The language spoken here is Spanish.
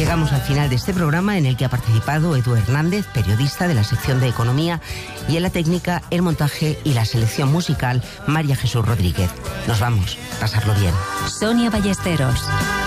llegamos al final de este programa en el que ha participado Edu Hernández, periodista de la sección de Economía, y en la técnica, el montaje y la selección musical, María Jesús Rodríguez. Nos vamos, pasarlo bien. Sonia Ballesteros.